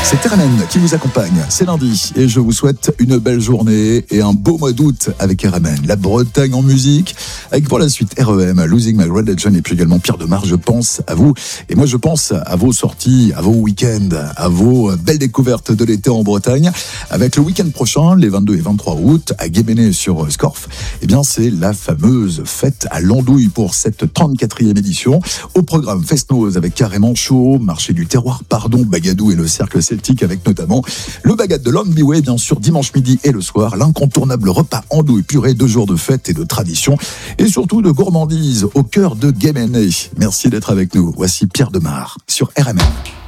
C'est RMN qui vous accompagne, c'est lundi et je vous souhaite une belle journée et un beau mois d'août avec RMN. La Bretagne en musique, avec pour la suite REM, Losing My Religion et puis également Pierre Demar. Je pense à vous et moi je pense à vos sorties, à vos week-ends, à vos belles découvertes de l'été en Bretagne. Avec le week-end prochain, les 22 et 23 août, à Guéméné sur Scorff, eh bien c'est la fameuse fête à l'andouille pour cette 34e édition. Au programme Fest-Noz avec carrément chaud, marché du terroir, pardon, Bagadou et le cercle celtique avec notamment le bagat de Longby, bien sûr, dimanche midi et le soir, l'incontournable repas andouille purée, 2 jours de fête et de tradition et surtout de gourmandise au cœur de Guéméné. Merci d'être avec nous. Voici Pierre Demar sur RMN.